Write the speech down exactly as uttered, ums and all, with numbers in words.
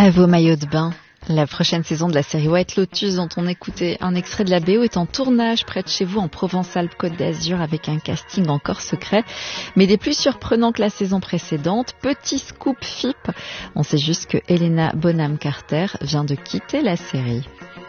À vos maillots de bain. La prochaine saison de la série White Lotus, dont on écoutait un extrait de la B O, est en tournage près de chez vous en Provence-Alpes-Côte d'Azur avec un casting encore secret, mais des plus surprenants que la saison précédente. Petit scoop F I P, on sait juste que Helena Bonham Carter vient de quitter la série.